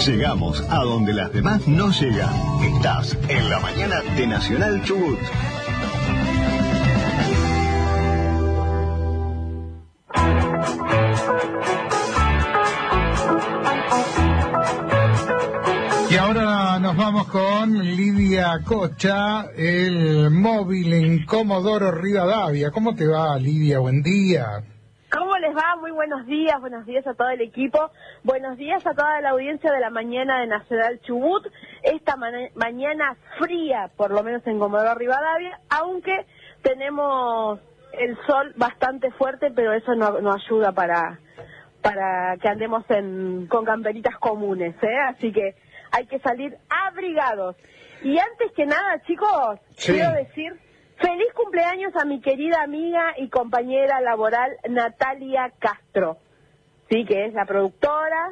Llegamos a donde las demás no llegan. Estás en la mañana de Nacional Chubut. Y ahora nos vamos con Lidia Cocha, el móvil en Comodoro Rivadavia. ¿Cómo te va, Lidia? Buen día. ¿Cómo les va? Muy buenos días a todo el equipo, buenos días a toda la audiencia de la mañana de Nacional Chubut, esta mañana fría, por lo menos en Comodoro Rivadavia, aunque tenemos el sol bastante fuerte, pero eso no ayuda para que andemos con camperitas comunes, así que hay que salir abrigados. Y antes que nada, chicos, quiero decir feliz cumpleaños a mi querida amiga y compañera laboral Natalia Castro, sí, que es la productora.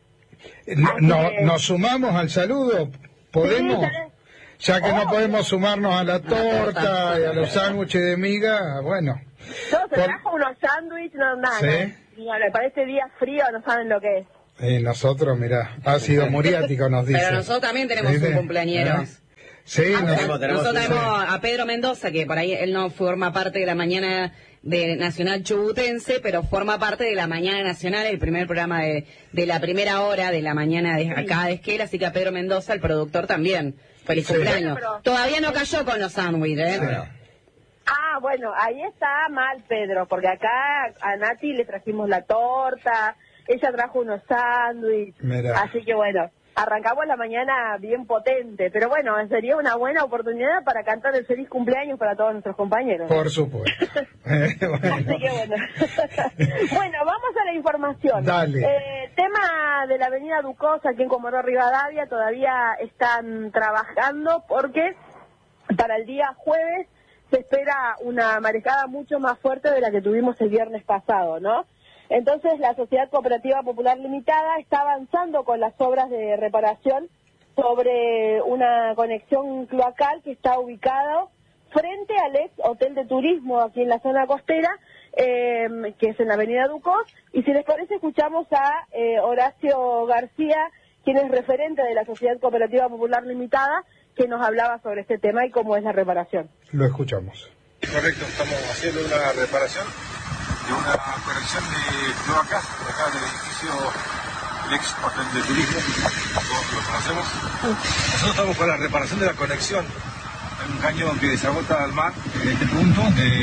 ¿Nos sumamos al saludo? ¿Podemos? Sí, ya que no podemos sumarnos a la torta y a los sándwiches de miga, bueno. Yo se trajo unos sándwiches, nada. ¿Sí? Para este día frío no saben lo que es. Nosotros, mirá, ácido muriático nos dice. Pero nosotros también tenemos un cumpleañero. Sí, nosotros tenemos a Pedro Mendoza, que por ahí él no forma parte de la mañana de Nacional Chubutense, pero forma parte de la Mañana Nacional, el primer programa de la primera hora de la mañana de acá de Esquel, así que a Pedro Mendoza, el productor, también. Feliz cumpleaños. Pero todavía no cayó con los sándwiches, Bueno, ahí está mal Pedro, porque acá a Nati le trajimos la torta, ella trajo unos sándwiches, así que bueno, arrancamos la mañana bien potente, pero bueno, sería una buena oportunidad para cantar el feliz cumpleaños para todos nuestros compañeros. Por supuesto. Así que bueno. Bueno, vamos a la información. Dale. Tema de la avenida Ducos, aquí en Comodoro Rivadavia, todavía están trabajando porque para el día jueves se espera una marejada mucho más fuerte de la que tuvimos el viernes pasado, ¿no? Entonces la Sociedad Cooperativa Popular Limitada está avanzando con las obras de reparación sobre una conexión cloacal que está ubicado frente al ex hotel de turismo aquí en la zona costera, que es en la avenida Ducos, y si les parece escuchamos a Horacio García, quien es referente de la Sociedad Cooperativa Popular Limitada, que nos hablaba sobre este tema y cómo es la reparación. Lo escuchamos. Correcto, estamos haciendo una reparación de una conexión de cloacas acá del edificio del ex hotel de turismo, todos lo conocemos. Nosotros estamos con la reparación de la conexión. Hay un caño que desagota al mar en este punto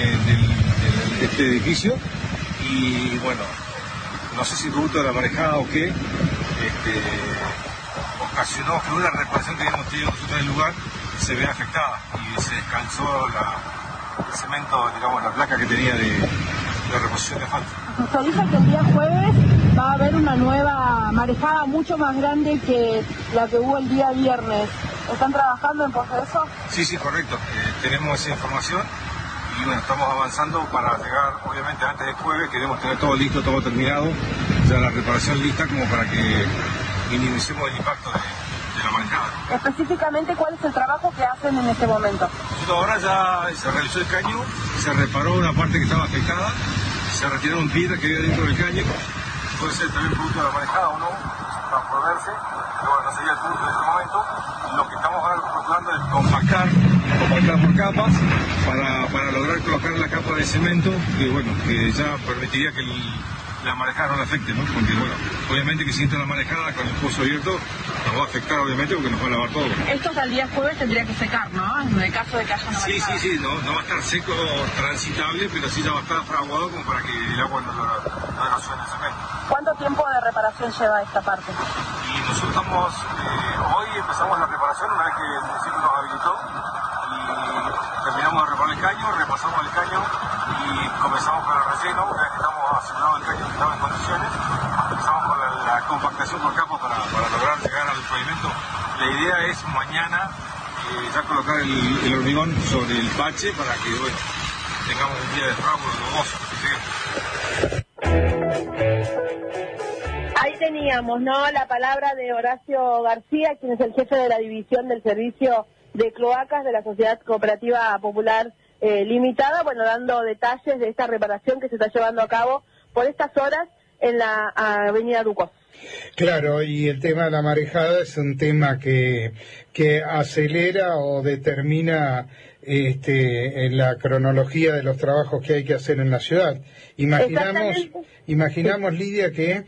de este edificio y bueno, no sé si producto de la marejada o qué, ocasionó que una reparación que habíamos tenido nosotros en el lugar se vea afectada y se descansó el cemento, digamos, la placa que tenía de reposición de asfalto. Se dice que el día jueves va a haber una nueva marejada mucho más grande que la que hubo el día viernes. ¿Están trabajando en pos de eso? Sí, correcto. Tenemos esa información y bueno, estamos avanzando para llegar, obviamente, antes del jueves. Queremos tener todo listo, todo terminado, ya la reparación lista como para que minimicemos el impacto de la marejada. Específicamente, ¿cuál es el trabajo que hacen en este momento? Ahora ya se realizó el caño, se reparó una parte que estaba afectada, se retiraron piedras que había dentro del caño, puede ser también producto de la marejada o no, para por verse, pero bueno, no sería el punto en este momento. Lo que estamos ahora procurando es compactar por capas para lograr colocar la capa de cemento que bueno, que ya permitiría que la marejada no la afecte, ¿no? Porque bueno, obviamente que si entra la marejada con el pozo abierto nos va a afectar obviamente porque nos va a lavar todo. Esto hasta el día jueves tendría que secar, ¿no? En el caso de que haya una marejada. Sí, no va a estar seco transitable, pero sí ya va a estar fraguado como para que el agua no erosione el cemento. ¿Cuánto tiempo de reparación lleva esta parte? Y nosotros estamos, hoy empezamos la reparación una vez que el municipio nos habilitó y terminamos de reparar el caño, repasamos el caño y comenzamos con el relleno. Una vez que estamos asegurados el caño que estaba en condiciones, empezamos con la compactación por capas para lograr llegar al pavimento. La idea es mañana ya colocar el hormigón sobre el bache para que bueno, tengamos un día de trabajo hermoso. Ahí teníamos, ¿no?, la palabra de Horacio García, quien es el jefe de la división del servicio de cloacas de la Sociedad Cooperativa Popular Limitada, bueno, dando detalles de esta reparación que se está llevando a cabo por estas horas en la avenida Ducos. Claro, y el tema de la marejada es un tema que acelera o determina en la cronología de los trabajos que hay que hacer en la ciudad. Imaginamos, Lidia, que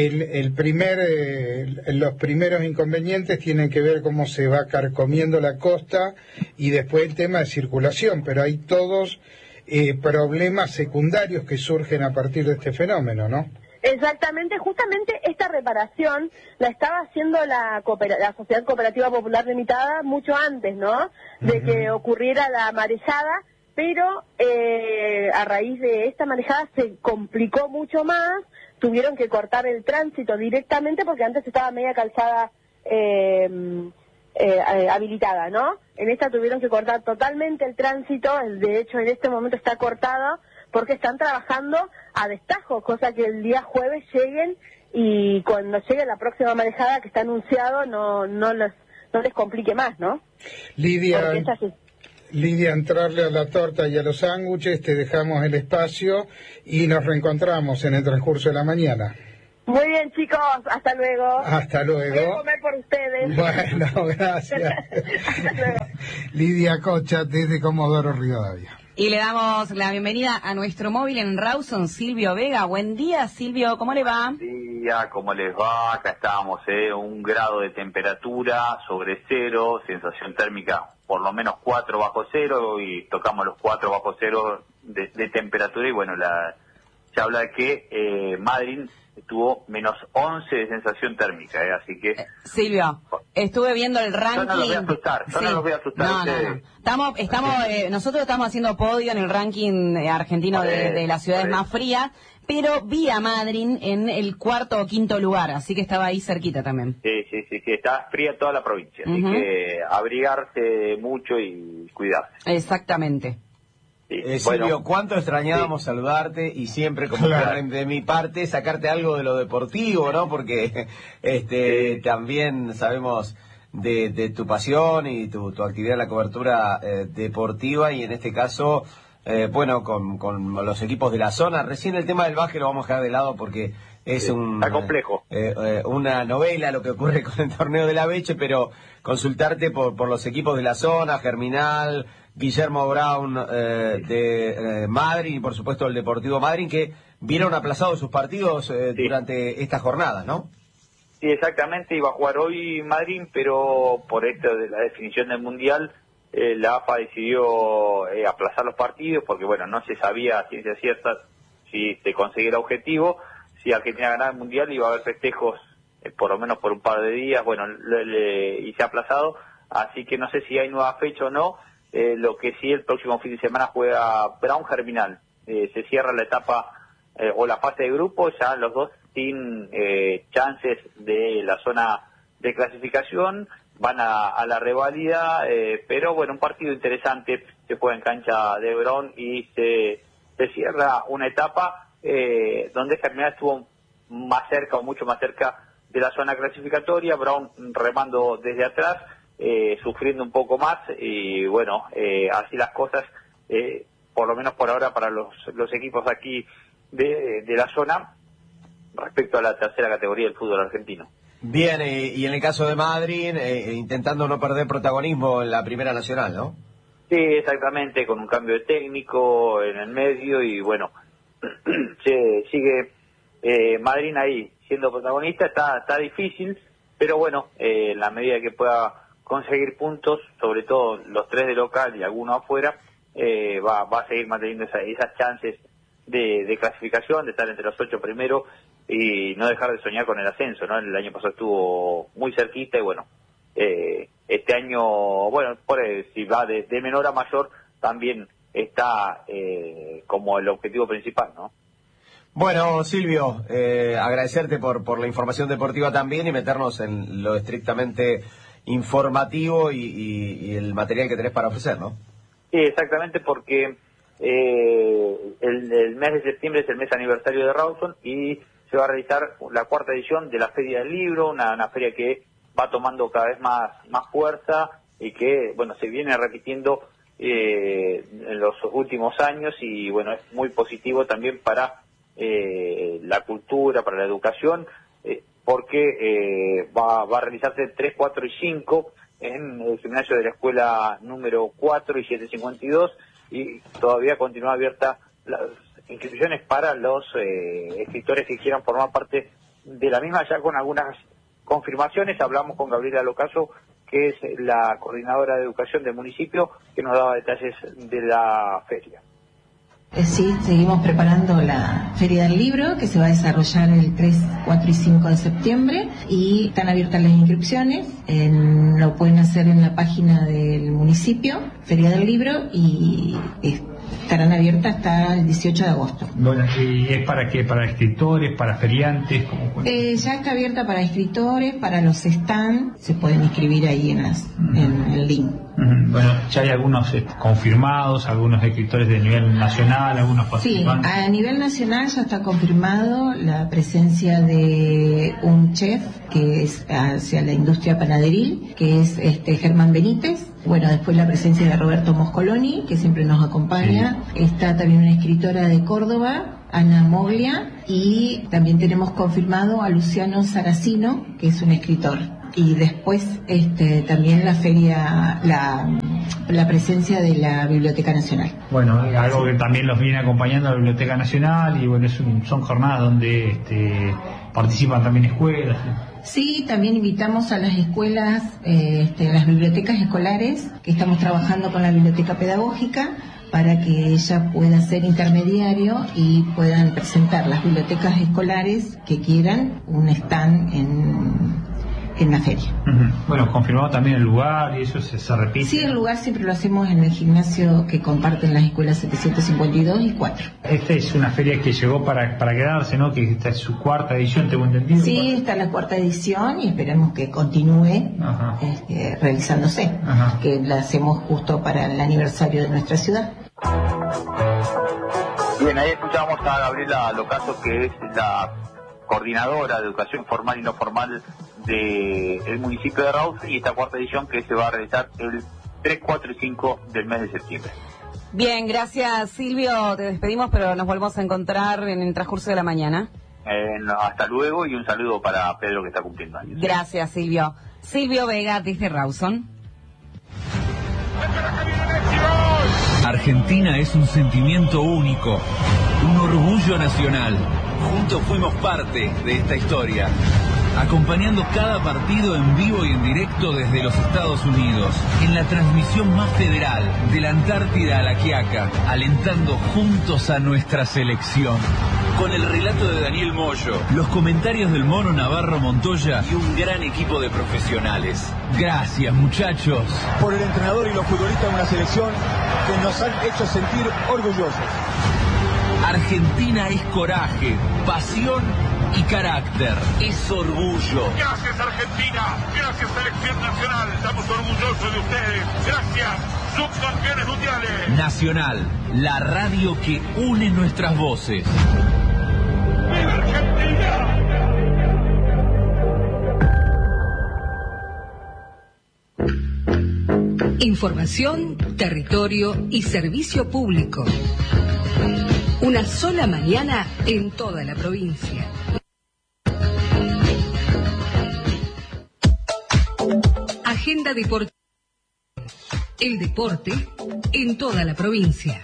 los primeros inconvenientes tienen que ver cómo se va carcomiendo la costa y después el tema de circulación, pero hay todos problemas secundarios que surgen a partir de este fenómeno, ¿no? Exactamente, justamente esta reparación la estaba haciendo la Sociedad Cooperativa Popular Limitada mucho antes, ¿no?, de que ocurriera la marejada, pero a raíz de esta marejada se complicó mucho más, tuvieron que cortar el tránsito directamente porque antes estaba media calzada habilitada, ¿no? En esta tuvieron que cortar totalmente el tránsito, de hecho en este momento está cortado, porque están trabajando a destajo, cosa que el día jueves lleguen y cuando llegue la próxima marejada que está anunciado no les complique más, ¿no? Lidia, entrarle a la torta y a los sándwiches, te dejamos el espacio y nos reencontramos en el transcurso de la mañana. Muy bien, chicos, hasta luego. Hasta luego. Voy a comer por ustedes. Bueno, gracias. Hasta luego. Lidia Cocha, desde Comodoro Rivadavia. Y le damos la bienvenida a nuestro móvil en Rawson, Silvio Vega. Buen día, Silvio, ¿cómo le va? Buen día, ¿cómo les va? Acá estamos, 1 grado de temperatura sobre cero, sensación térmica por lo menos 4 bajo cero, y tocamos los 4 bajo cero de temperatura, y bueno, se habla de que Madrid tuvo menos 11 de sensación térmica, así que... Silvio, estuve viendo el ranking... Yo no los voy a asustar, no los voy a asustar a ustedes. Nosotros estamos haciendo podio en el ranking argentino de las ciudades más frías, pero vi a Madrid en el 4º o 5º lugar, así que estaba ahí cerquita también. Sí, está fría toda la provincia, así que abrigarse mucho y cuidarse. Exactamente. Silvio, cuánto extrañábamos saludarte y siempre, como de mi parte, sacarte algo de lo deportivo, ¿no? Porque también sabemos de tu pasión y tu actividad en la cobertura deportiva, y en este caso, con los equipos de la zona. Recién el tema del básquet lo vamos a dejar de lado porque es está complejo. Una novela lo que ocurre con el torneo de la Beche, pero consultarte por los equipos de la zona, Germinal, Guillermo Brown de Madrid, y por supuesto el Deportivo Madrid, que vieron aplazados sus partidos durante estas jornadas, ¿no? Sí, exactamente, iba a jugar hoy Madrid, pero por esto de la definición del Mundial, la AFA decidió aplazar los partidos, porque bueno, no se sabía a ciencia cierta si se conseguía el objetivo. Si Argentina ganaba el Mundial iba a haber festejos por lo menos por un par de días, bueno, y se ha aplazado, así que no sé si hay nueva fecha o no. Lo que sí, el próximo fin de semana juega Brown Germinal. Se cierra la etapa o la fase de grupo, ya los dos sin chances de la zona de clasificación, van a la reválida, pero bueno, un partido interesante, se juega en cancha de Brown y se cierra una etapa donde Germinal estuvo más cerca o mucho más cerca de la zona clasificatoria, Brown remando desde atrás, sufriendo un poco más, y bueno, así las cosas, por lo menos por ahora para los equipos aquí de la zona, respecto a la tercera categoría del fútbol argentino. Bien, y en el caso de Madrid, intentando no perder protagonismo en la Primera Nacional, ¿no? Sí, exactamente, con un cambio de técnico en el medio, y bueno, sigue Madrid ahí siendo protagonista. Está difícil, pero bueno, en la medida que pueda conseguir puntos, sobre todo los 3 de local y alguno afuera, va a seguir manteniendo esas chances de clasificación, de estar entre los 8 primeros y no dejar de soñar con el ascenso, ¿no? El año pasado estuvo muy cerquita, y bueno, este año, bueno, si va de menor a mayor, también está como el objetivo principal, ¿no? Bueno, Silvio, agradecerte por la información deportiva también, y meternos en lo estrictamente informativo y el material que tenés para ofrecer, ¿no? Sí, exactamente, porque el mes de septiembre es el mes aniversario de Rawson y se va a realizar la 4ª edición de la Feria del Libro, una feria que va tomando cada vez más fuerza y que, bueno, se viene repitiendo en los últimos años, y bueno, es muy positivo también para la cultura, para la educación. porque va a realizarse 3, 4 y 5 en el gimnasio de la escuela número 4 y 752, y todavía continúa abierta las inscripciones para los escritores que quieran formar parte de la misma, ya con algunas confirmaciones. Hablamos con Gabriela Locaso, que es la coordinadora de educación del municipio, que nos daba detalles de la feria. Sí, seguimos preparando la Feria del Libro, que se va a desarrollar el 3, 4 y 5 de septiembre, y están abiertas las inscripciones. Lo pueden hacer en la página del municipio, Feria del Libro, y estarán abiertas hasta el 18 de agosto. Bueno, ¿y es para qué? ¿Para escritores, para feriantes? Ya está abierta para escritores, para los stands, se pueden inscribir ahí en el link. Bueno, ya hay algunos confirmados, algunos escritores de nivel nacional, algunos participantes. Sí, a nivel nacional ya está confirmado la presencia de un chef que es hacia la industria panaderil, que es Germán Benítez. Bueno, después la presencia de Roberto Moscoloni, que siempre nos acompaña. Sí. Está también una escritora de Córdoba, Ana Moglia, y también tenemos confirmado a Luciano Saracino, que es un escritor. Y después también la feria, la presencia de la Biblioteca Nacional. Bueno, algo que también los viene acompañando a la Biblioteca Nacional, y bueno, son jornadas donde participan también escuelas. Sí, también invitamos a las escuelas, las bibliotecas escolares, que estamos trabajando con la biblioteca pedagógica, para que ella pueda ser intermediario y puedan presentar las bibliotecas escolares que quieran un stand en la feria. Bueno, confirmado también el lugar, y eso se repite. Sí, el lugar siempre lo hacemos en el gimnasio que comparten las escuelas 752 y 4. Esta es una feria que llegó para quedarse, ¿no? Que esta es su 4ª edición, tengo entendido. Sí, esta es la 4ª edición y esperemos que continúe realizándose. Que la hacemos justo para el aniversario de nuestra ciudad. Bien, ahí escuchamos a Gabriela Locaso, que es la coordinadora de educación formal y no formal del municipio de Raus, y esta 4ª edición que se va a realizar el 3, 4 y 5 del mes de septiembre. Bien, gracias Silvio, te despedimos, pero nos volvemos a encontrar en el transcurso de la mañana. Hasta luego, y un saludo para Pedro, que está cumpliendo años. Gracias Silvio. Silvio Vega, desde Rawson. Argentina es un sentimiento único, un orgullo nacional. Juntos fuimos parte de esta historia, acompañando cada partido en vivo y en directo desde los Estados Unidos, en la transmisión más federal, de la Antártida a la Quiaca, alentando juntos a nuestra selección. Con el relato de Daniel Moyo, los comentarios del Mono Navarro Montoya y un gran equipo de profesionales. Gracias, muchachos. Por el entrenador y los futbolistas de una selección que nos han hecho sentir orgullosos. Argentina es coraje, pasión y carácter. Es orgullo. Gracias Argentina, gracias Selección Nacional. Estamos orgullosos de ustedes. Gracias, subcampeones mundiales. Nacional, la radio que une nuestras voces. ¡Viva Argentina! Información, territorio y servicio público. Una sola mañana en toda la provincia. Agenda deportiva. El deporte en toda la provincia.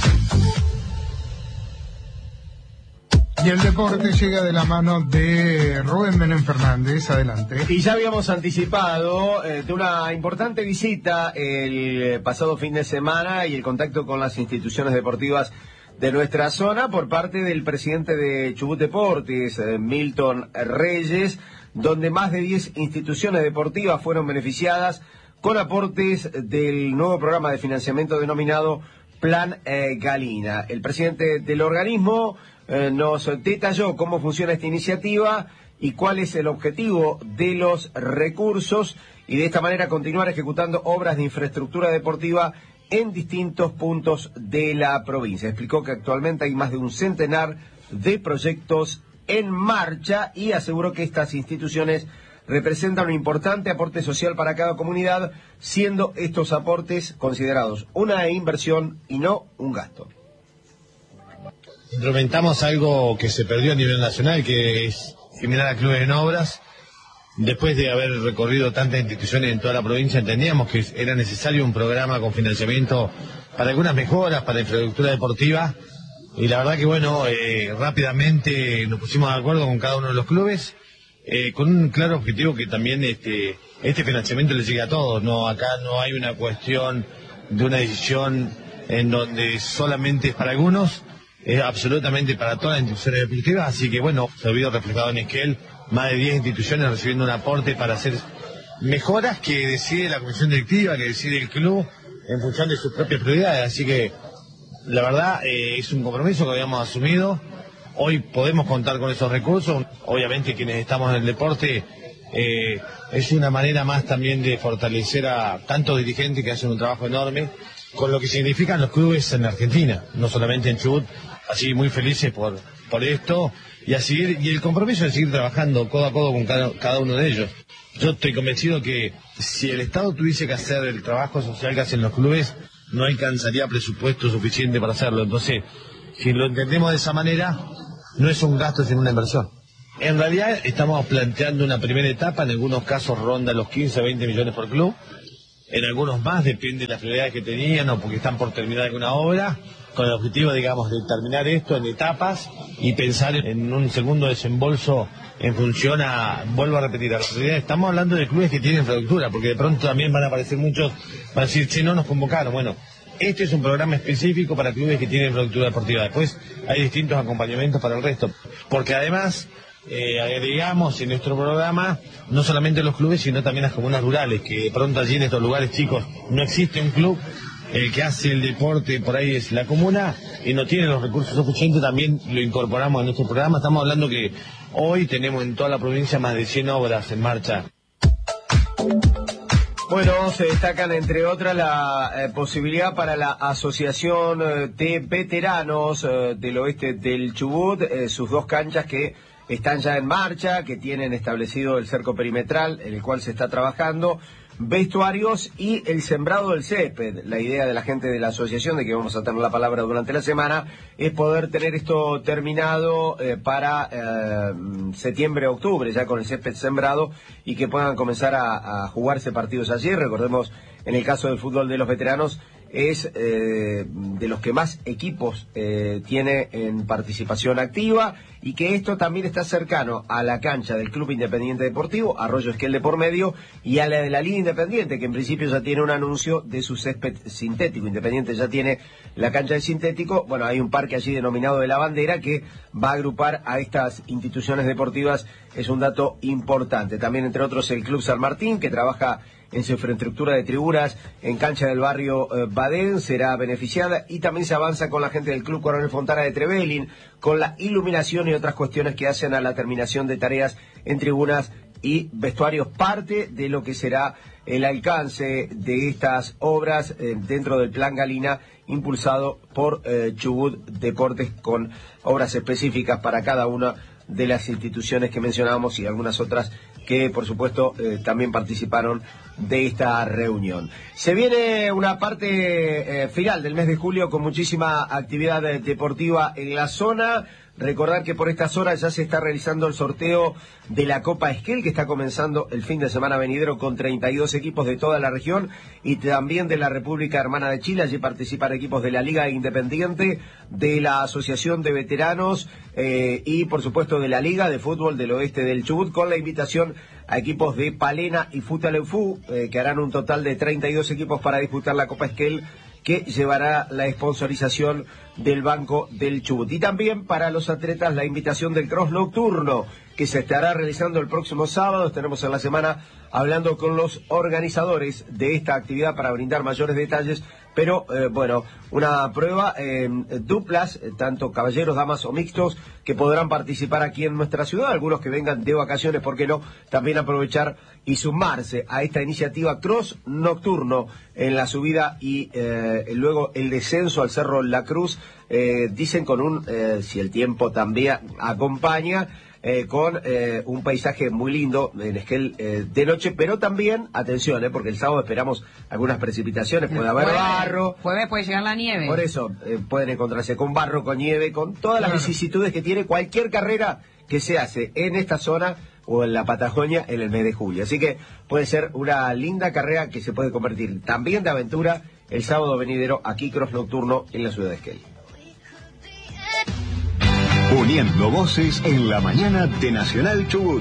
Y el deporte llega de la mano de Rubén Menem Fernández. Adelante. Y ya habíamos anticipado de una importante visita el pasado fin de semana y el contacto con las instituciones deportivas de nuestra zona por parte del presidente de Chubut Deportes, Milton Reyes, donde más de 10 instituciones deportivas fueron beneficiadas con aportes del nuevo programa de financiamiento denominado Plan Galina. El presidente del organismo nos detalló cómo funciona esta iniciativa y cuál es el objetivo de los recursos, y de esta manera continuar ejecutando obras de infraestructura deportiva en distintos puntos de la provincia. Explicó que actualmente hay más de un centenar de proyectos en marcha y aseguró que estas instituciones representan un importante aporte social para cada comunidad, siendo estos aportes considerados una inversión y no un gasto. Implementamos algo que se perdió a nivel nacional, que es similar a clubes en obras. Después de haber recorrido tantas instituciones en toda la provincia, entendíamos que era necesario un programa con financiamiento para algunas mejoras, para infraestructura deportiva. Y la verdad que bueno, rápidamente nos pusimos de acuerdo con cada uno de los clubes, con un claro objetivo que también este financiamiento le llegue a todos. No, acá no hay una cuestión de una decisión en donde solamente es para algunos, es absolutamente para todas las instituciones deportivas. Así que bueno, se vio reflejado en Esquel, más de 10 instituciones recibiendo un aporte para hacer mejoras que decide la comisión directiva, que decide el club en función de sus propias prioridades. Así que la verdad es un compromiso que habíamos asumido. Hoy podemos contar con esos recursos. Obviamente quienes estamos en el deporte es una manera más también de fortalecer a tantos dirigentes que hacen un trabajo enorme, con lo que significan los clubes en Argentina, no solamente en Chubut. Así muy felices por esto y el compromiso de seguir trabajando codo a codo con cada uno de ellos. Yo estoy convencido que si el Estado tuviese que hacer el trabajo social que hacen los clubes, no alcanzaría presupuesto suficiente para hacerlo. Entonces, si lo entendemos de esa manera, no es un gasto, sino una inversión. En realidad estamos planteando una primera etapa, en algunos casos ronda los 15 a 20 millones por club, en algunos más, depende de las prioridades que tenían o porque están por terminar alguna obra, con el objetivo, digamos, de terminar esto en etapas y pensar en un segundo desembolso en función vuelvo a repetir, a la realidad. Estamos hablando de clubes que tienen infraestructura, porque de pronto también van a aparecer muchos, van a decir, che, no nos convocaron. Bueno, este es un programa específico para clubes que tienen infraestructura deportiva. Después hay distintos acompañamientos para el resto, porque además agregamos en nuestro programa no solamente los clubes, sino también las comunas rurales, que de pronto allí en estos lugares chicos no existe un club. El que hace el deporte por ahí es la comuna y no tiene los recursos suficientes, también lo incorporamos a nuestro programa. Estamos hablando que hoy tenemos en toda la provincia más de 100 obras en marcha. Bueno, se destacan entre otras la posibilidad para la Asociación de Veteranos del Oeste del Chubut, sus 2 canchas que están ya en marcha, que tienen establecido el cerco perimetral en el cual se está trabajando, vestuarios y el sembrado del césped. La idea de la gente de la asociación, de que vamos a tener la palabra durante la semana, es poder tener esto terminado para septiembre, octubre, ya con el césped sembrado y que puedan comenzar a jugarse partidos allí. Recordemos, en el caso del fútbol de los veteranos, es de los que más equipos tiene en participación activa y que esto también está cercano a la cancha del Club Independiente Deportivo, Arroyo Esquel de por medio, y a la de la Liga Independiente, que en principio ya tiene un anuncio de su césped sintético. Independiente ya tiene la cancha de sintético. Bueno, hay un parque allí denominado de la Bandera que va a agrupar a estas instituciones deportivas, es un dato importante. También, entre otros, el Club San Martín, que trabaja en su infraestructura de tribunas en cancha del barrio Badén, será beneficiada, y también se avanza con la gente del Club Coronel Fontana de Trevelin, con la iluminación y otras cuestiones que hacen a la terminación de tareas en tribunas y vestuarios, parte de lo que será el alcance de estas obras dentro del Plan Galina, impulsado por Chubut Deportes, con obras específicas para cada una de las instituciones que mencionábamos y algunas otras que, por supuesto, también participaron de esta reunión. Se viene una parte final del mes de julio con muchísima actividad deportiva en la zona. Recordar que por estas horas ya se está realizando el sorteo de la Copa Esquel, que está comenzando el fin de semana venidero con 32 equipos de toda la región y también de la República Hermana de Chile. Allí participan equipos de la Liga Independiente, de la Asociación de Veteranos y, por supuesto, de la Liga de Fútbol del Oeste del Chubut, con la invitación a equipos de Palena y Futaleufú, que harán un total de 32 equipos para disputar la Copa Esquel, que llevará la sponsorización del Banco del Chubut. Y también para los atletas la invitación del cross nocturno, que se estará realizando el próximo sábado. Estaremos en la semana hablando con los organizadores de esta actividad para brindar mayores detalles. Pero, bueno, una prueba duplas, tanto caballeros, damas o mixtos, que podrán participar aquí en nuestra ciudad. Algunos que vengan de vacaciones, ¿por qué no? También aprovechar y sumarse a esta iniciativa cross nocturno en la subida y luego el descenso al Cerro La Cruz. Dicen con si el tiempo también acompaña, con un paisaje muy lindo en Esquel de noche, pero también, atención, porque el sábado esperamos algunas precipitaciones, puede haber barro. Jueves puede llegar la nieve. Por eso, pueden encontrarse con barro, con nieve, con todas las vicisitudes que tiene cualquier carrera que se hace en esta zona o en la Patagonia en el mes de julio. Así que puede ser una linda carrera que se puede convertir también de aventura el sábado venidero aquí cross nocturno en la ciudad de Esquel. Uniendo voces en la mañana de Nacional Chubut.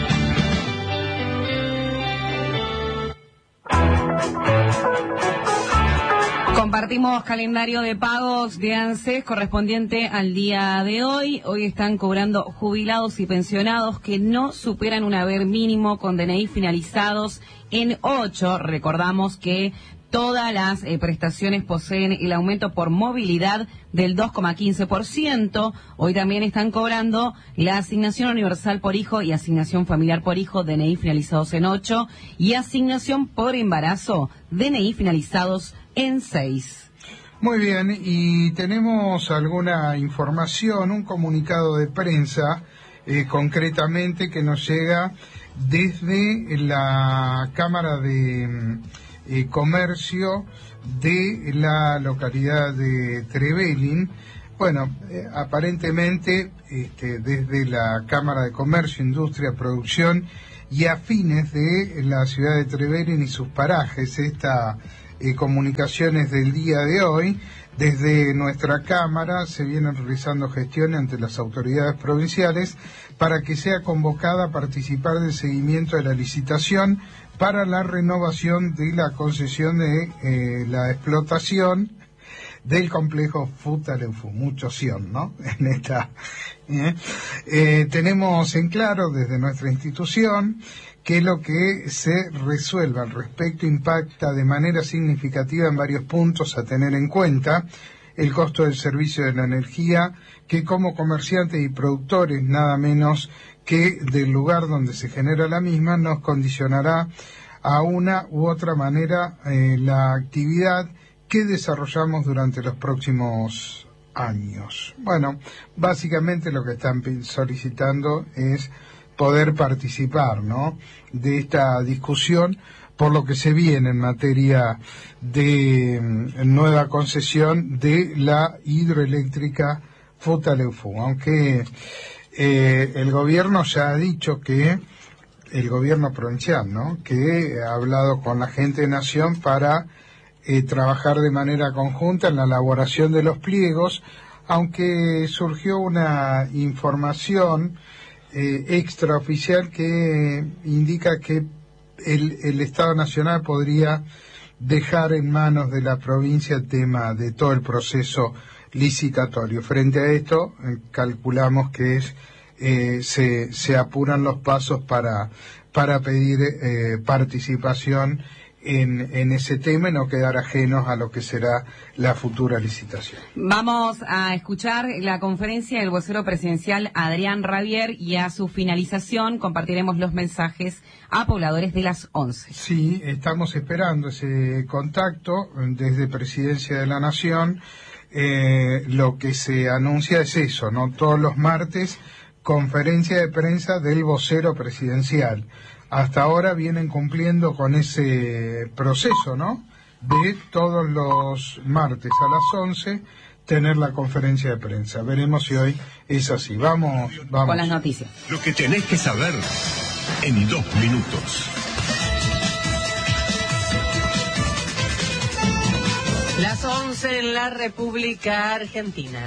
Compartimos calendario de pagos de ANSES correspondiente al día de hoy. Hoy están cobrando jubilados y pensionados que no superan un haber mínimo con DNI finalizados en 8. Recordamos que todas las prestaciones poseen el aumento por movilidad del 2,15%. Hoy también están cobrando la asignación universal por hijo y asignación familiar por hijo, DNI finalizados en 8, y asignación por embarazo, DNI finalizados en 6. Muy bien, y tenemos alguna información, un comunicado de prensa, concretamente que nos llega desde la Cámara de Comercio de la localidad de Trevelin. Bueno, aparentemente desde la Cámara de Comercio, Industria, Producción y afines de la ciudad de Trevelin y sus parajes, comunicaciones del día de hoy. Desde nuestra Cámara se vienen realizando gestiones ante las autoridades provinciales para que sea convocada a participar del seguimiento de la licitación para la renovación de la concesión de la explotación del complejo Futaleufú. Mucha opción, ¿no? En esta, tenemos en claro desde nuestra institución que lo que se resuelva al respecto impacta de manera significativa en varios puntos a tener en cuenta: el costo del servicio de la energía, que como comerciantes y productores, nada menos que del lugar donde se genera la misma, nos condicionará a una u otra manera la actividad que desarrollamos durante los próximos años. Bueno, básicamente lo que están solicitando es poder participar, ¿no?, de esta discusión por lo que se viene en materia de nueva concesión de la hidroeléctrica Futaleufú, aunque el gobierno ya ha dicho que, el gobierno provincial, ¿no?, que ha hablado con la gente de Nación para trabajar de manera conjunta en la elaboración de los pliegos, aunque surgió una información extraoficial que indica que el Estado Nacional podría dejar en manos de la provincia el tema de todo el proceso licitatorio. Frente a esto, calculamos que se apuran los pasos para pedir participación en ese tema y no quedar ajenos a lo que será la futura licitación. Vamos a escuchar la conferencia del vocero presidencial Adrián Rabier y a su finalización compartiremos los mensajes a pobladores de las 11. Sí, estamos esperando ese contacto desde Presidencia de la Nación. Lo que se anuncia es eso, ¿no? Todos los martes, conferencia de prensa del vocero presidencial. Hasta ahora vienen cumpliendo con ese proceso, ¿no?, de todos los martes a las 11 tener la conferencia de prensa. Veremos si hoy es así. Vamos. Con las noticias. Lo que tenés que saber en 2 minutos. Las 11 en la República Argentina.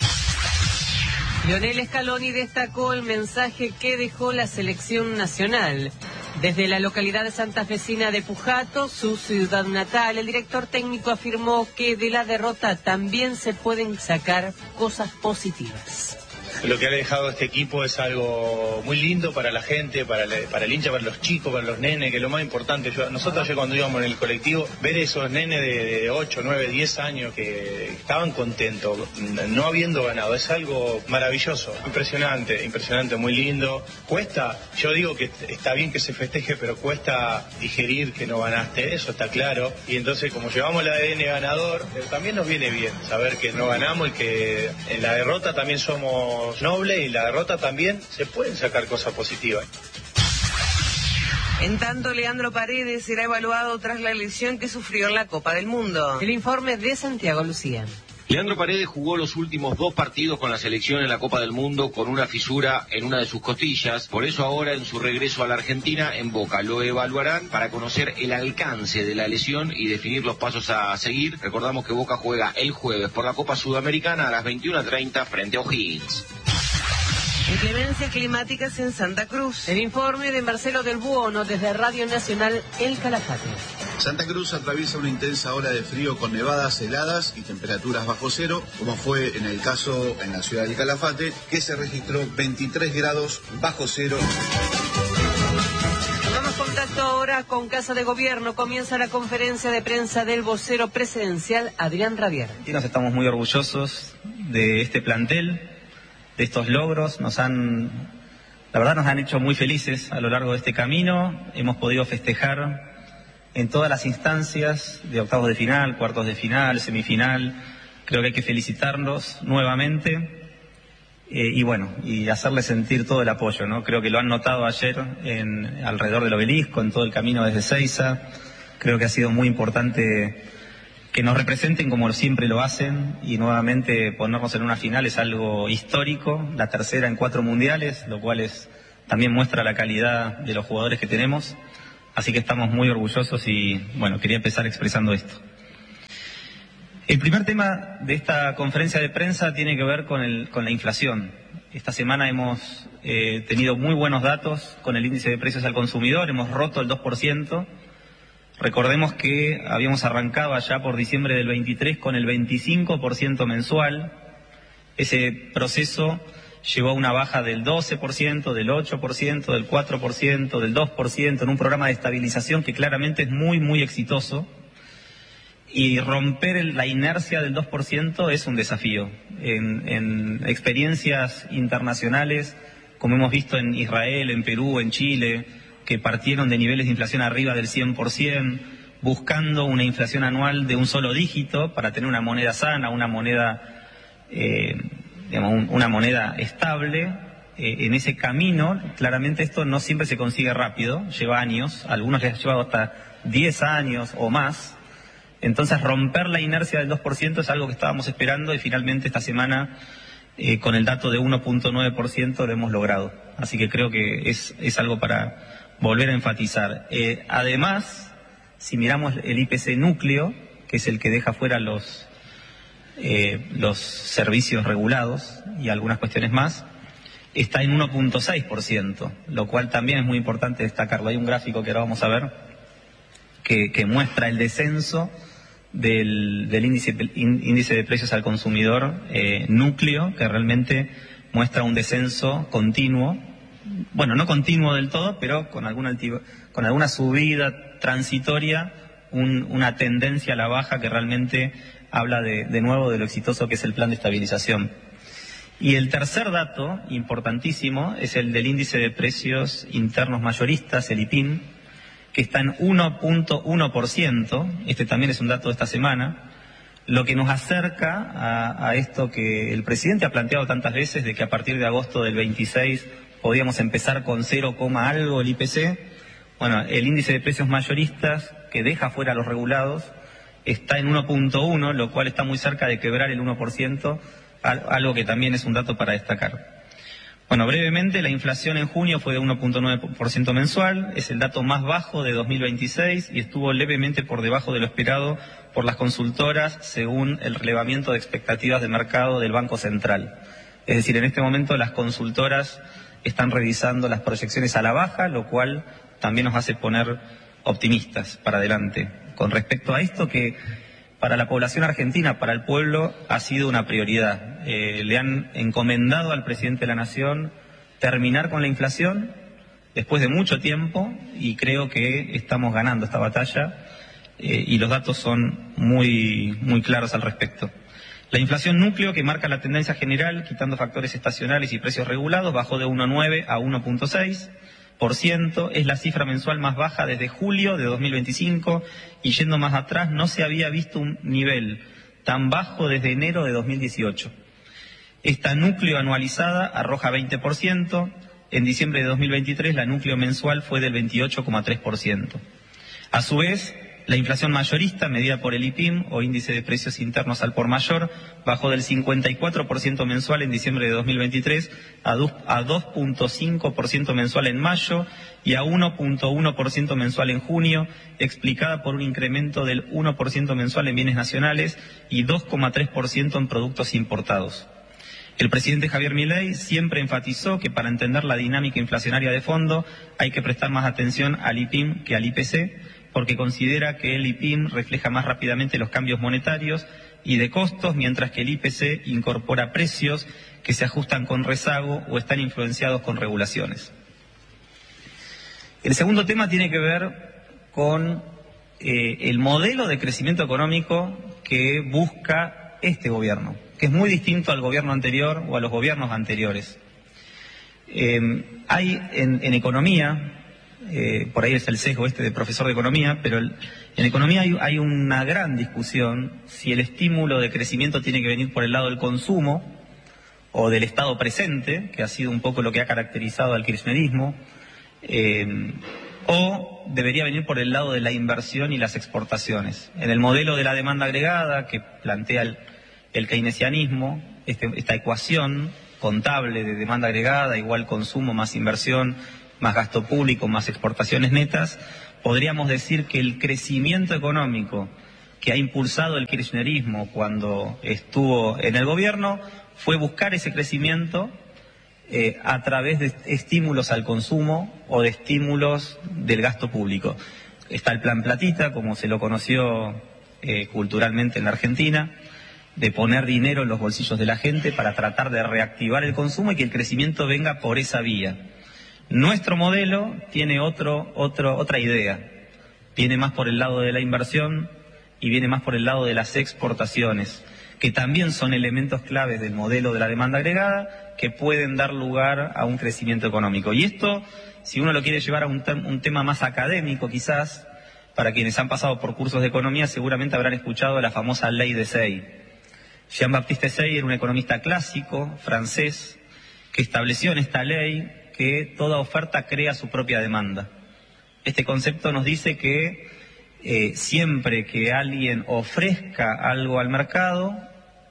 Lionel Scaloni destacó el mensaje que dejó la selección nacional. Desde la localidad de santafesina de Pujato, su ciudad natal, el director técnico afirmó que de la derrota también se pueden sacar cosas positivas. Lo que ha dejado este equipo es algo muy lindo para la gente, para el hincha, para los chicos, para los nenes, que es lo más importante. Nosotros ayer cuando íbamos en el colectivo, ver esos nenes de 8, 9, 10 años que estaban contentos, no habiendo ganado, es algo maravilloso, impresionante, muy lindo. Cuesta, yo digo que está bien que se festeje, pero cuesta digerir que no ganaste, eso está claro. Y entonces, como llevamos el ADN ganador, también nos viene bien saber que no ganamos y que en la derrota también somos noble, y la derrota también se pueden sacar cosas positivas. En tanto, Leandro Paredes será evaluado tras la lesión que sufrió en la Copa del Mundo. El informe de Santiago Lucía. Leandro Paredes jugó los últimos 2 partidos con la selección en la Copa del Mundo con una fisura en una de sus costillas. Por eso ahora, en su regreso a la Argentina, en Boca lo evaluarán para conocer el alcance de la lesión y definir los pasos a seguir. Recordamos que Boca juega el jueves por la Copa Sudamericana a las 21:30 frente a O'Higgins. Inclemencias climáticas en Santa Cruz. El informe de Marcelo del Buono desde Radio Nacional El Calafate. Santa Cruz atraviesa una intensa ola de frío con nevadas heladas y temperaturas bajo cero, como fue en el caso en la ciudad del Calafate, que se registró 23 grados bajo cero. Tomamos contacto ahora con Casa de Gobierno. Comienza la conferencia de prensa del vocero presidencial, Adrián Rabier. Y nos estamos muy orgullosos de este plantel, de estos logros. La verdad nos han hecho muy felices a lo largo de este camino. Hemos podido festejar en todas las instancias de octavos de final, cuartos de final, semifinal. Creo que hay que felicitarlos nuevamente y hacerles sentir todo el apoyo, ¿no? Creo que lo han notado ayer alrededor del obelisco, en todo el camino desde Seiza. Creo que ha sido muy importante que nos representen como siempre lo hacen, y nuevamente ponernos en una final es algo histórico, la tercera en 4 mundiales, lo cual también muestra la calidad de los jugadores que tenemos. Así que estamos muy orgullosos y, quería empezar expresando esto. El primer tema de esta conferencia de prensa tiene que ver con la inflación. Esta semana hemos tenido muy buenos datos con el índice de precios al consumidor, hemos roto el 2%. Recordemos que habíamos arrancado allá por diciembre del 23 con el 25% mensual. Ese proceso llegó a una baja del 12%, del 8%, del 4%, del 2%, en un programa de estabilización que claramente es muy, muy exitoso. Y romper la inercia del 2% es un desafío. En experiencias internacionales, como hemos visto en Israel, en Perú, en Chile, que partieron de niveles de inflación arriba del 100%, buscando una inflación anual de un solo dígito para tener una moneda sana, una moneda una moneda estable. En ese camino, claramente esto no siempre se consigue rápido, lleva años, a algunos les ha llevado hasta 10 años o más. Entonces romper la inercia del 2% es algo que estábamos esperando y finalmente esta semana con el dato de 1.9% lo hemos logrado. Así que creo que es algo para volver a enfatizar. Además, si miramos el IPC núcleo, que es el que deja fuera los servicios regulados y algunas cuestiones más, está en 1.6%, lo cual también es muy importante destacarlo. Hay un gráfico que ahora vamos a ver que muestra el descenso del índice de precios al consumidor núcleo, que realmente muestra un descenso continuo. Bueno, no continuo del todo, pero con alguna subida transitoria, una tendencia a la baja que realmente habla de nuevo de lo exitoso que es el plan de estabilización. Y el tercer dato importantísimo es el del índice de precios internos mayoristas, el IPIN, que está en 1.1%, este también es un dato de esta semana, lo que nos acerca a esto que el presidente ha planteado tantas veces, de que a partir de agosto del 26 podíamos empezar con 0, algo el IPC. Bueno, el índice de precios mayoristas, que deja fuera a los regulados, está en 1.1, lo cual está muy cerca de quebrar el 1%, algo que también es un dato para destacar. Bueno, brevemente, la inflación en junio fue de 1.9% mensual, es el dato más bajo de 2026 y estuvo levemente por debajo de lo esperado por las consultoras según el relevamiento de expectativas de mercado del Banco Central. Es decir, en este momento las consultoras están revisando las proyecciones a la baja, lo cual también nos hace poner optimistas para adelante. Con respecto a esto, que para la población argentina, para el pueblo, ha sido una prioridad. Le han encomendado al presidente de la Nación terminar con la inflación después de mucho tiempo y creo que estamos ganando esta batalla y los datos son muy, muy claros al respecto. La inflación núcleo, que marca la tendencia general, quitando factores estacionales y precios regulados, bajó de 1.9 a 1.6%, es la cifra mensual más baja desde julio de 2025 y yendo más atrás no se había visto un nivel tan bajo desde enero de 2018. Esta núcleo anualizada arroja 20%, en diciembre de 2023 la núcleo mensual fue del 28,3%. A su vez, La inflación mayorista, medida por el IPIM, o índice de precios internos al por mayor, bajó del 54% mensual en diciembre de 2023 a 2.5% mensual en mayo y a 1.1% mensual en junio, explicada por un incremento del 1% mensual en bienes nacionales y 2,3% en productos importados. El presidente Javier Milei siempre enfatizó que para entender la dinámica inflacionaria de fondo hay que prestar más atención al IPIM que al IPC, porque considera que el IPIM refleja más rápidamente los cambios monetarios y de costos, mientras que el IPC incorpora precios que se ajustan con rezago o están influenciados con regulaciones. El segundo tema tiene que ver con el modelo de crecimiento económico que busca este gobierno, que es muy distinto al gobierno anterior o a los gobiernos anteriores. Hay en economía, por ahí es el sesgo de profesor de economía, pero en economía hay una gran discusión si el estímulo de crecimiento tiene que venir por el lado del consumo o del estado presente, que ha sido un poco lo que ha caracterizado al kirchnerismo, o debería venir por el lado de la inversión y las exportaciones. En el modelo de la demanda agregada que plantea el keynesianismo, esta ecuación contable de demanda agregada igual consumo más inversión, más gasto público, más exportaciones netas, podríamos decir que el crecimiento económico que ha impulsado el kirchnerismo cuando estuvo en el gobierno fue buscar ese crecimiento a través de estímulos al consumo o de estímulos del gasto público. Está el plan Platita, como se lo conoció culturalmente en la Argentina, de poner dinero en los bolsillos de la gente para tratar de reactivar el consumo y que el crecimiento venga por esa vía. Nuestro modelo tiene otra idea, viene más por el lado de la inversión y viene más por el lado de las exportaciones, que también son elementos claves del modelo de la demanda agregada que pueden dar lugar a un crecimiento económico. Y esto, si uno lo quiere llevar a un tema más académico quizás, para quienes han pasado por cursos de economía seguramente habrán escuchado la famosa ley de Say. Jean-Baptiste Say era un economista clásico francés que estableció en esta ley que toda oferta crea su propia demanda. Este concepto nos dice que siempre que alguien ofrezca algo al mercado,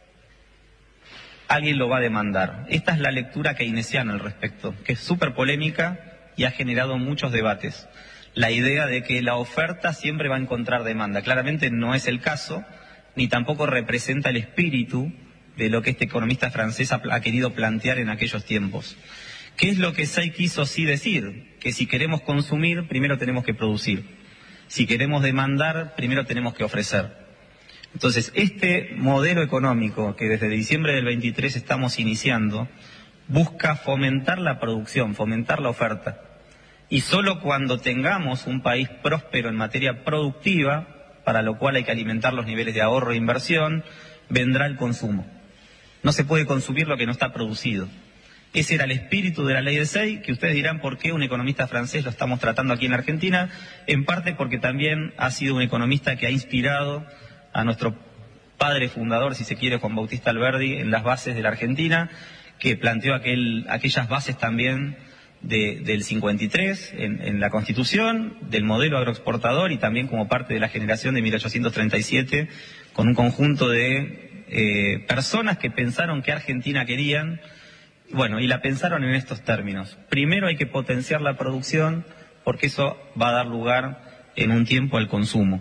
alguien lo va a demandar. Esta es la lectura keynesiana al respecto, que es súper polémica y ha generado muchos debates. La idea de que la oferta siempre va a encontrar demanda. Claramente no es el caso, ni tampoco representa el espíritu de lo que este economista francés ha querido plantear en aquellos tiempos. ¿Qué es lo que Say quiso sí decir? Que si queremos consumir, primero tenemos que producir. Si queremos demandar, primero tenemos que ofrecer. Entonces, este modelo económico que desde diciembre del 23 estamos iniciando, busca fomentar la producción, fomentar la oferta. Y solo cuando tengamos un país próspero en materia productiva, para lo cual hay que alimentar los niveles de ahorro e inversión, vendrá el consumo. No se puede consumir lo que no está producido. Ese era el espíritu de la ley de Say, que ustedes dirán por qué un economista francés lo estamos tratando aquí en la Argentina, en parte porque también ha sido un economista que ha inspirado a nuestro padre fundador, si se quiere, Juan Bautista Alberdi, en las bases de la Argentina, que planteó aquellas bases también del 53 en la Constitución, del modelo agroexportador y también como parte de la generación de 1837, con un conjunto de personas que pensaron qué Argentina querían. Bueno, y la pensaron en estos términos. Primero hay que potenciar la producción porque eso va a dar lugar en un tiempo al consumo.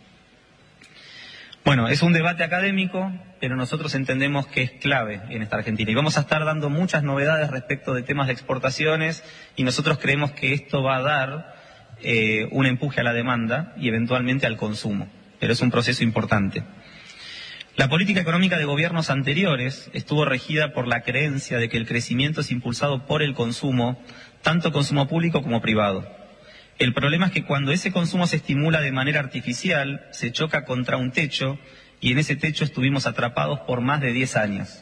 Bueno, es un debate académico, pero nosotros entendemos que es clave en esta Argentina. Y vamos a estar dando muchas novedades respecto de temas de exportaciones y nosotros creemos que esto va a dar un empuje a la demanda y eventualmente al consumo. Pero es un proceso importante. La política económica de gobiernos anteriores estuvo regida por la creencia de que el crecimiento es impulsado por el consumo, tanto consumo público como privado. El problema es que cuando ese consumo se estimula de manera artificial, se choca contra un techo y en ese techo estuvimos atrapados por más de 10 años.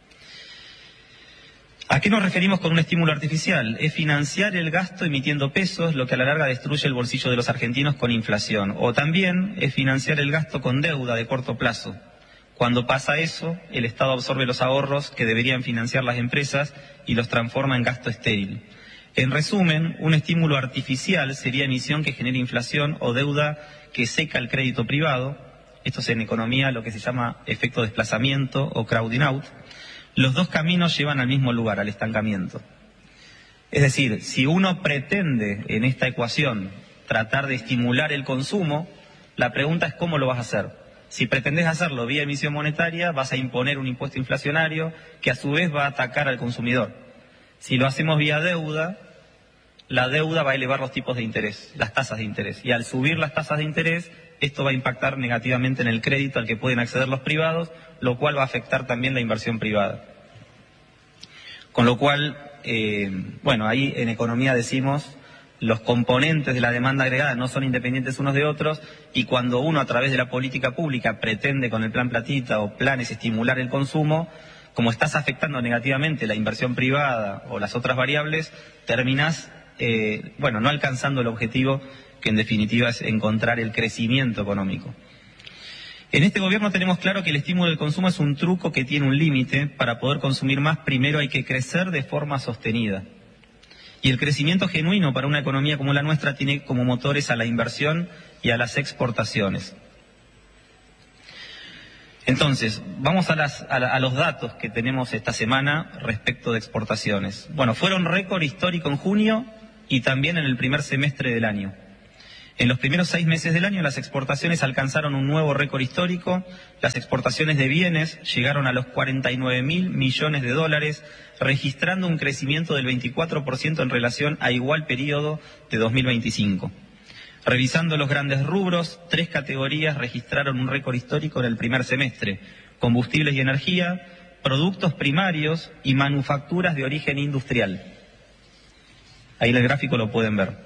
¿A qué nos referimos con un estímulo artificial? Es financiar el gasto emitiendo pesos, lo que a la larga destruye el bolsillo de los argentinos con inflación. O también es financiar el gasto con deuda de corto plazo. Cuando pasa eso, el Estado absorbe los ahorros que deberían financiar las empresas y los transforma en gasto estéril. En resumen, un estímulo artificial sería emisión que genere inflación o deuda que seca el crédito privado. Esto es en economía lo que se llama efecto desplazamiento o crowding out. Los dos caminos llevan al mismo lugar, al estancamiento. Es decir, si uno pretende en esta ecuación tratar de estimular el consumo, la pregunta es cómo lo vas a hacer. Si pretendes hacerlo vía emisión monetaria, vas a imponer un impuesto inflacionario que a su vez va a atacar al consumidor. Si lo hacemos vía deuda, la deuda va a elevar los tipos de interés, las tasas de interés. Y al subir las tasas de interés, esto va a impactar negativamente en el crédito al que pueden acceder los privados, lo cual va a afectar también la inversión privada. Con lo cual, ahí en economía decimos, los componentes de la demanda agregada no son independientes unos de otros, y cuando uno a través de la política pública pretende con el plan Platita o planes estimular el consumo, como estás afectando negativamente la inversión privada o las otras variables, terminás, no alcanzando el objetivo que en definitiva es encontrar el crecimiento económico. En este gobierno tenemos claro que el estímulo del consumo es un truco que tiene un límite. Para poder consumir más, primero hay que crecer de forma sostenida. Y el crecimiento genuino para una economía como la nuestra tiene como motores a la inversión y a las exportaciones. Entonces, vamos a los datos que tenemos esta semana respecto de exportaciones. Bueno, fueron récord histórico en junio y también en el primer semestre del año. En los primeros 6 meses del año las exportaciones alcanzaron un nuevo récord histórico. Las exportaciones de bienes llegaron a los 49.000 millones de dólares, registrando un crecimiento del 24% en relación a igual periodo de 2025. Revisando los grandes rubros, 3 categorías registraron un récord histórico en el primer semestre: combustibles y energía, productos primarios y manufacturas de origen industrial. Ahí en el gráfico lo pueden ver.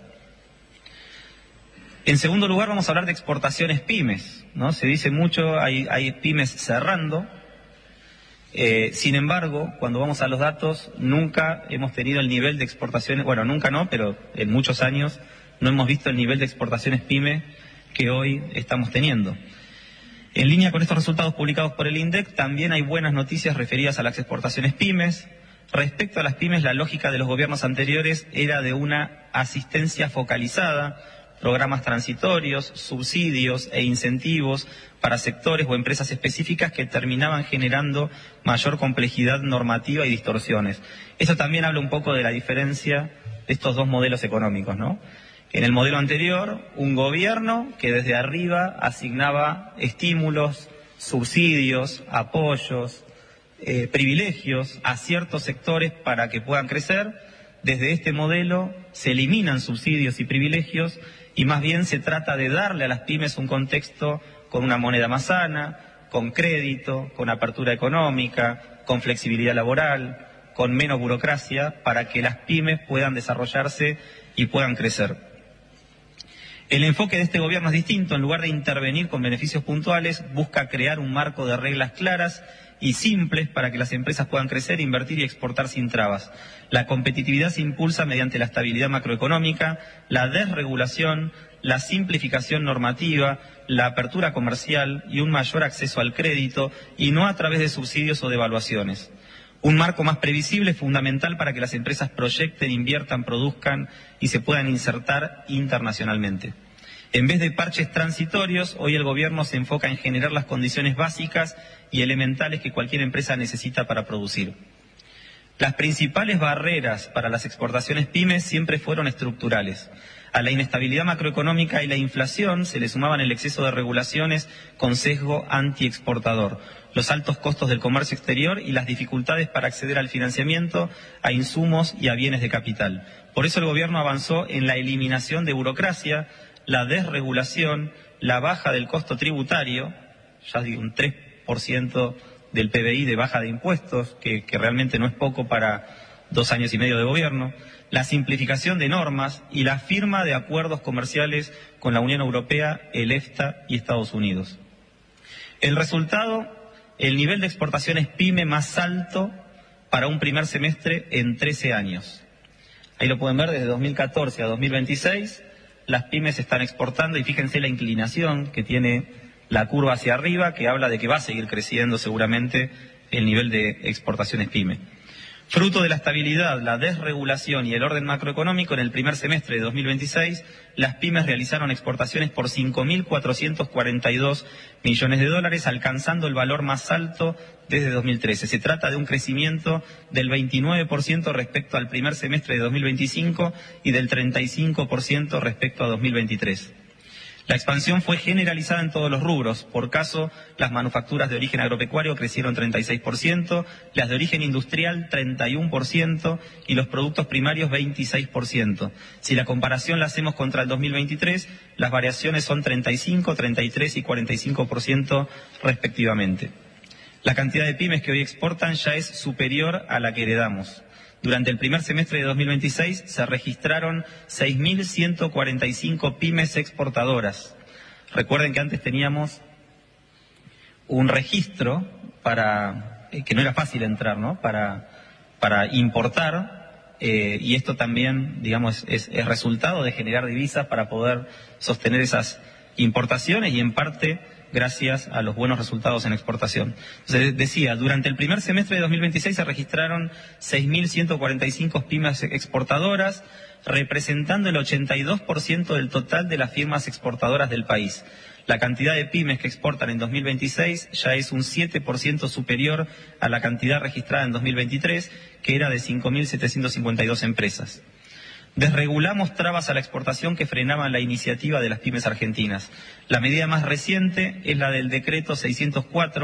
En segundo lugar, vamos a hablar de exportaciones pymes, ¿no? Se dice mucho, hay pymes cerrando. Sin embargo, cuando vamos a los datos, nunca hemos tenido el nivel de exportaciones, nunca no, pero en muchos años no hemos visto el nivel de exportaciones pyme que hoy estamos teniendo. En línea con estos resultados publicados por el INDEC, también hay buenas noticias referidas a las exportaciones pymes. Respecto a las pymes, la lógica de los gobiernos anteriores era de una asistencia focalizada, programas transitorios, subsidios e incentivos para sectores o empresas específicas que terminaban generando mayor complejidad normativa y distorsiones. Eso también habla un poco de la diferencia de estos dos modelos económicos, ¿no? En el modelo anterior, un gobierno que desde arriba asignaba estímulos, subsidios, apoyos, privilegios a ciertos sectores para que puedan crecer. Desde este modelo se eliminan subsidios y privilegios y más bien se trata de darle a las pymes un contexto con una moneda más sana, con crédito, con apertura económica, con flexibilidad laboral, con menos burocracia, para que las pymes puedan desarrollarse y puedan crecer. El enfoque de este gobierno es distinto. En lugar de intervenir con beneficios puntuales, busca crear un marco de reglas claras y simples para que las empresas puedan crecer, invertir y exportar sin trabas. La competitividad se impulsa mediante la estabilidad macroeconómica, la desregulación, la simplificación normativa, la apertura comercial y un mayor acceso al crédito, y no a través de subsidios o devaluaciones. Un marco más previsible es fundamental para que las empresas proyecten, inviertan, produzcan y se puedan insertar internacionalmente. En vez de parches transitorios, hoy el gobierno se enfoca en generar las condiciones básicas y elementales que cualquier empresa necesita para producir. Las principales barreras para las exportaciones pymes siempre fueron estructurales. A la inestabilidad macroeconómica y la inflación se le sumaban el exceso de regulaciones con sesgo antiexportador, los altos costos del comercio exterior y las dificultades para acceder al financiamiento, a insumos y a bienes de capital. Por eso el gobierno avanzó en la eliminación de burocracia, la desregulación, la baja del costo tributario, ya digo, un 3% del PBI de baja de impuestos, que realmente no es poco para 2 años y medio de gobierno, la simplificación de normas y la firma de acuerdos comerciales con la Unión Europea, el EFTA y Estados Unidos. El resultado, el nivel de exportaciones pyme más alto para un primer semestre en 13 años. Ahí lo pueden ver, desde 2014 a 2026, las pymes están exportando y fíjense la inclinación que tiene la curva hacia arriba, que habla de que va a seguir creciendo seguramente el nivel de exportaciones pyme. Fruto de la estabilidad, la desregulación y el orden macroeconómico, en el primer semestre de 2026, las pymes realizaron exportaciones por 5.442 millones de dólares, alcanzando el valor más alto desde 2013. Se trata de un crecimiento del 29% respecto al primer semestre de 2025 y del 35% respecto a 2023. La expansión fue generalizada en todos los rubros. Por caso, las manufacturas de origen agropecuario crecieron 36%, las de origen industrial 31% y los productos primarios 26%. Si la comparación la hacemos contra el 2023, las variaciones son 35, 33 y 45% respectivamente. La cantidad de pymes que hoy exportan ya es superior a la que heredamos. Durante el primer semestre de 2026 se registraron 6.145 pymes exportadoras. Recuerden que antes teníamos un registro que no era fácil entrar, ¿no? Para importar, y esto también, digamos, es resultado de generar divisas para poder sostener esas importaciones y en parte gracias a los buenos resultados en exportación. Entonces, decía, durante el primer semestre de 2026 se registraron 6.145 pymes exportadoras, representando el 82% del total de las firmas exportadoras del país. La cantidad de pymes que exportan en 2026 ya es un 7% superior a la cantidad registrada en 2023, que era de 5.752 empresas. Desregulamos trabas a la exportación que frenaban la iniciativa de las pymes argentinas. La medida más reciente es la del decreto 604